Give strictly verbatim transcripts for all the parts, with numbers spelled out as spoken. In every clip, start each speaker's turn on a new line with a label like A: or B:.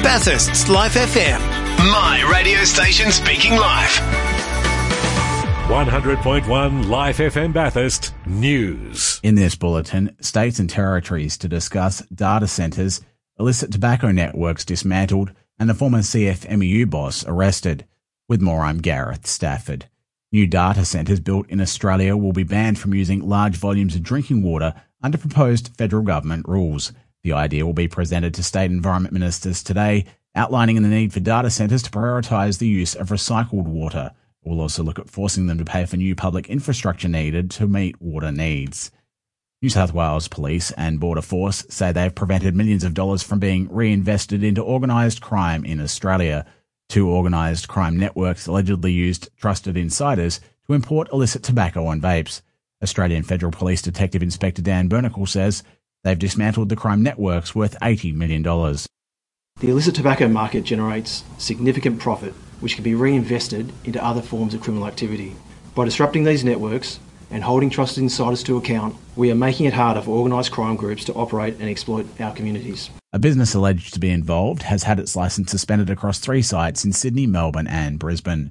A: Bathurst's Life F M. My radio station speaking live.
B: one hundred point one Life F M Bathurst News.
C: In this bulletin, states and territories to discuss data centres, illicit tobacco networks dismantled, and the former C F M E U boss arrested. With more, I'm Gareth Stafford. New data centres built in Australia will be banned from using large volumes of drinking water under proposed federal government rules. The idea will be presented to state environment ministers today, outlining the need for data centres to prioritise the use of recycled water. It will also look at forcing them to pay for new public infrastructure needed to meet water needs. New South Wales Police and Border Force say they have prevented millions of dollars from being reinvested into organised crime in Australia. Two organised crime networks allegedly used trusted insiders to import illicit tobacco and vapes. Australian Federal Police Detective Inspector Dan Bernicle says they've dismantled the crime networks worth eighty million dollars.
D: The illicit tobacco market generates significant profit, which can be reinvested into other forms of criminal activity. By disrupting these networks and holding trusted insiders to account, we are making it harder for organised crime groups to operate and exploit our communities.
C: A business alleged to be involved has had its licence suspended across three sites in Sydney, Melbourne and Brisbane.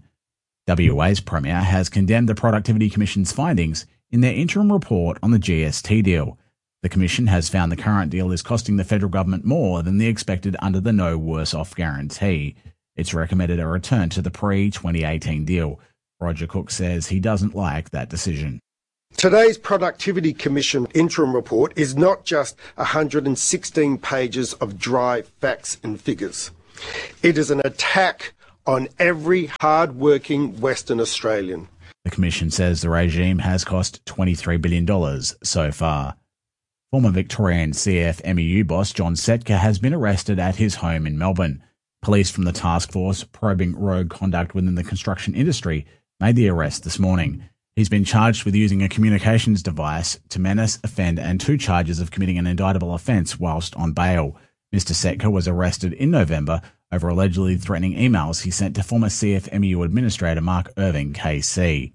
C: W A's Premier has condemned the Productivity Commission's findings in their interim report on the G S T deal. The Commission has found the current deal is costing the federal government more than the expected under the No Worse Off guarantee. It's recommended a return to the pre twenty eighteen deal. Roger Cook says he doesn't like that decision.
E: Today's Productivity Commission interim report is not just one hundred sixteen pages of dry facts and figures. It is an attack on every hard-working Western Australian.
C: The Commission says the regime has cost twenty-three billion dollars so far. Former Victorian C F M E U boss John Setka has been arrested at his home in Melbourne. Police from the task force probing rogue conduct within the construction industry made the arrest this morning. He's been charged with using a communications device to menace, offend and two charges of committing an indictable offence whilst on bail. Mister Setka was arrested in November over allegedly threatening emails he sent to former C F M E U Administrator Mark Irving K C.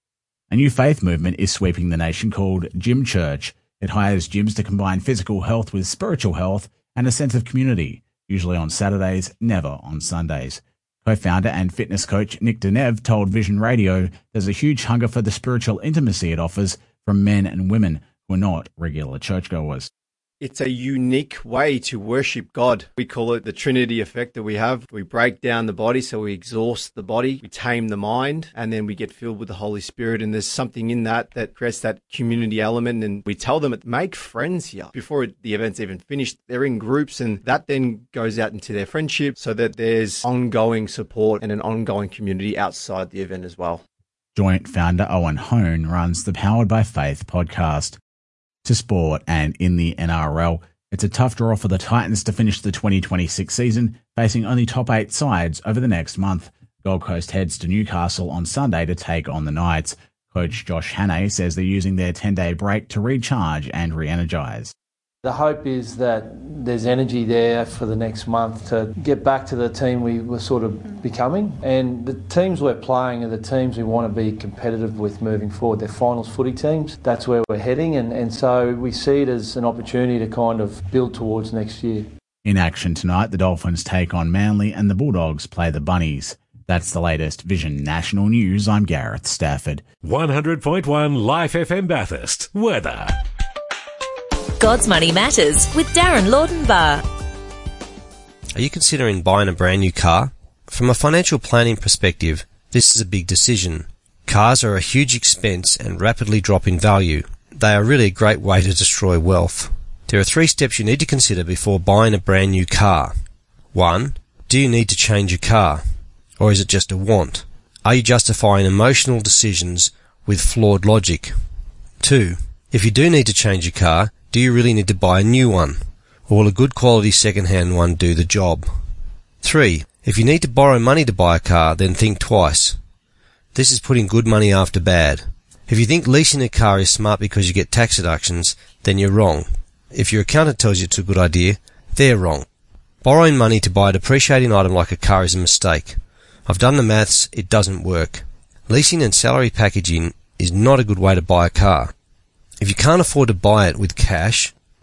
C: A new faith movement is sweeping the nation called Gym Church. It hires gyms to combine physical health with spiritual health and a sense of community, usually on Saturdays, never on Sundays. Co-founder and fitness coach Nick Denev told Vision Radio there's a huge hunger for the spiritual intimacy it offers from men and women who are not regular churchgoers.
F: It's a unique way to worship God. We call it the Trinity effect that we have. We break down the body, so we exhaust the body, we tame the mind, and then we get filled with the Holy Spirit. And there's something in that that creates that community element. And we tell them, make friends here. Before the event's even finished, they're in groups, and that then goes out into their friendship so that there's ongoing support and an ongoing community outside the event as well.
C: Joint founder Owen Hone runs the Powered by Faith podcast. To sport, and in the N R L, it's a tough draw for the Titans to finish the twenty twenty-six season, facing only top eight sides over the next month. Gold Coast heads to Newcastle on Sunday to take on the Knights. Coach Josh Hannay says they're using their ten-day break to recharge and re-energise.
G: The hope is that there's energy there for the next month to get back to the team we were sort of becoming. And the teams we're playing are the teams we want to be competitive with moving forward. They're finals footy teams. That's where we're heading. And, and so we see it as an opportunity to kind of build towards next year.
C: In action tonight, the Dolphins take on Manly and the Bulldogs play the Bunnies. That's the latest Vision National News. I'm Gareth Stafford.
B: one hundred point one Life F M Bathurst. Weather.
H: God's Money Matters with Darren Laudenbar.
I: Are you considering buying a brand new car? From a financial planning perspective, this is a big decision. Cars are a huge expense and rapidly drop in value. They are really a great way to destroy wealth. There are three steps you need to consider before buying a brand new car. One, do you need to change your car? Or is it just a want? Are you justifying emotional decisions with flawed logic? Two, if you do need to change your car, do you really need to buy a new one? Or will a good quality second-hand one do the job? Three, if you need to borrow money to buy a car, then think twice. This is putting good money after bad. If you think leasing a car is smart because you get tax deductions, then you're wrong. If your accountant tells you it's a good idea, they're wrong. Borrowing money to buy a depreciating item like a car is a mistake. I've done the maths, it doesn't work. Leasing and salary packaging is not a good way to buy a car. If you can't afford to buy it with cash,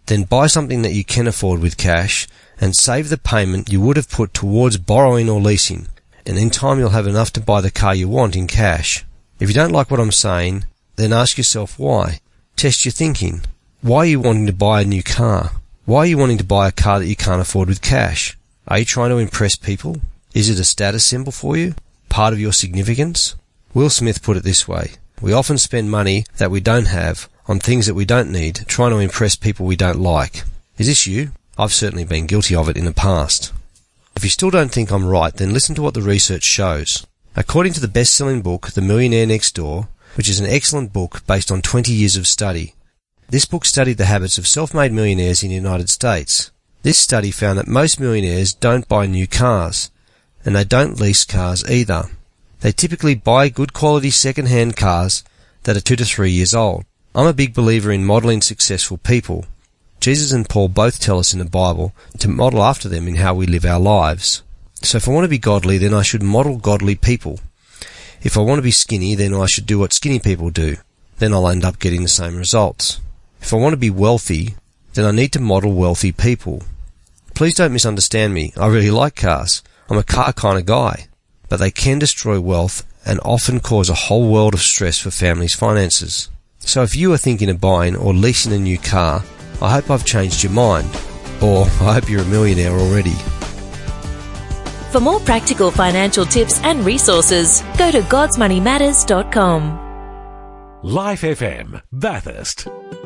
I: Then buy something that you can afford with cash and save the payment you would have put towards borrowing or leasing, and in time you'll have enough to buy the car you want in cash. If you don't like what I'm saying, then ask yourself why. Test your thinking. Why are you wanting to buy a new car? Why are you wanting to buy a car that you can't afford with cash? Are you trying to impress people? Is it a status symbol for you? Part of your significance? Will Smith put it this way: we often spend money that we don't have on things that we don't need, trying to impress people we don't like. Is this you? I've certainly been guilty of it in the past. If you still don't think I'm right, then listen to what the research shows. According to the best-selling book, The Millionaire Next Door, which is an excellent book based on twenty years of study, this book studied the habits of self-made millionaires in the United States. This study found that most millionaires don't buy new cars, and they don't lease cars either. They typically buy good quality second-hand cars that are two to three years old. I'm a big believer in modelling successful people. Jesus and Paul both tell us in the Bible to model after them in how we live our lives. So if I want to be godly, then I should model godly people. If I want to be skinny, then I should do what skinny people do. Then I'll end up getting the same results. If I want to be wealthy, then I need to model wealthy people. Please don't misunderstand me. I really like cars. I'm a car kind of guy. But they can destroy wealth and often cause a whole world of stress for families' finances. So if you are thinking of buying or leasing a new car, I hope I've changed your mind. Or I hope you're a millionaire already.
H: For more practical financial tips and resources, go to gods money matters dot com.
B: Life F M, Bathurst.